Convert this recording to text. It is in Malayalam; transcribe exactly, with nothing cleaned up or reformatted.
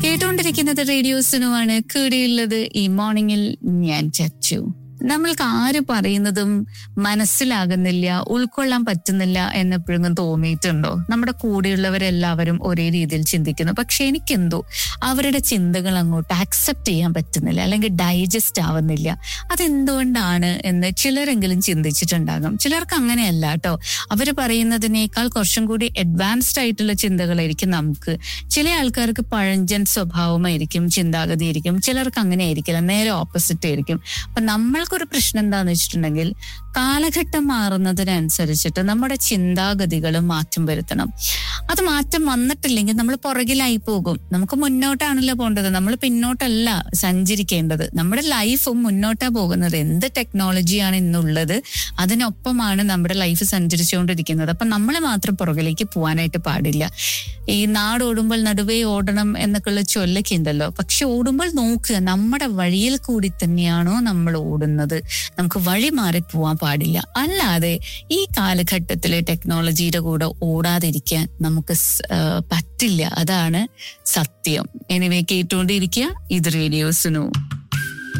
കേട്ടുകൊണ്ടിരിക്കുന്നത് റേഡിയോ സുനുവാണ്. കൂടെയുള്ളത് ഈ മോർണിംഗിൽ ഞാൻ ചച്ചു. നമ്മൾക്ക് ആര് പറയുന്നതും മനസ്സിലാകുന്നില്ല, ഉൾക്കൊള്ളാൻ പറ്റുന്നില്ല എന്നെപ്പോഴും തോന്നിയിട്ടുണ്ടോ? നമ്മുടെ കൂടെയുള്ളവരെല്ലാവരും ഒരേ രീതിയിൽ ചിന്തിക്കുന്നു, പക്ഷെ എനിക്കെന്തോ അവരുടെ ചിന്തകൾ അങ്ങോട്ട് ആക്സെപ്റ്റ് ചെയ്യാൻ പറ്റുന്നില്ല, അല്ലെങ്കിൽ ഡൈജസ്റ്റ് ആവുന്നില്ല. അതെന്തുകൊണ്ടാണ് എന്ന് ചിലരെങ്കിലും ചിന്തിച്ചിട്ടുണ്ടാകും. ചിലർക്ക് അങ്ങനെയല്ല കേട്ടോ. അവർ പറയുന്നതിനേക്കാൾ കുറച്ചും കൂടി അഡ്വാൻസ്ഡ് ആയിട്ടുള്ള ചിന്തകളായിരിക്കും നമുക്ക്. ചില ആൾക്കാർക്ക് പഴഞ്ചൻ സ്വഭാവമായിരിക്കും, ചിന്താഗതിയായിരിക്കും. ചിലർക്ക് അങ്ങനെ ആയിരിക്കില്ല, നേരെ ഓപ്പോസിറ്റ് ആയിരിക്കും. അപ്പൊ നമ്മൾ ഒരു പ്രശ്നം എന്താന്ന് വെച്ചിട്ടുണ്ടെങ്കിൽ, കാലഘട്ടം മാറുന്നതിനനുസരിച്ചിട്ട് നമ്മുടെ ചിന്താഗതികൾ മാറ്റം വരുത്തണം. അത് മാറ്റം വന്നിട്ടില്ലെങ്കിൽ നമ്മൾ പുറകിലായി പോകും. നമുക്ക് മുന്നോട്ടാണല്ലോ പോകേണ്ടത്, നമ്മൾ പിന്നോട്ടല്ല സഞ്ചരിക്കേണ്ടത്. നമ്മുടെ ലൈഫും മുന്നോട്ടാ പോകുന്നത്. എന്ത് ടെക്നോളജിയാണ് ഇന്നുള്ളത്, അതിനൊപ്പമാണ് നമ്മുടെ ലൈഫ് സഞ്ചരിച്ചുകൊണ്ടിരിക്കുന്നത്. അപ്പൊ നമ്മൾ മാത്രം പുറകിലേക്ക് പോകാനായിട്ട് പാടില്ല. ഈ നാട് ഓടുമ്പോൾ നടുവേ ഓടണം എന്നൊക്കെയുള്ള ചൊല്ലൊക്കെ ഉണ്ടല്ലോ. പക്ഷെ ഓടുമ്പോൾ നോക്കുക, നമ്മുടെ വഴിയിൽ കൂടി തന്നെയാണോ നമ്മൾ ഓടുന്നത്. നമുക്ക് വഴി മാറി പോവാൻ പാടില്ല. അല്ലാതെ ഈ കാലഘട്ടത്തിലെ ടെക്നോളജിയുടെ കൂടെ ഓടാതിരിക്കാൻ നമുക്ക് പറ്റില്ല. അതാണ് സത്യം. എനിവേ, കേട്ടുകൊണ്ടിരിക്കുക. ഇത് റേഡിയോ സുനു.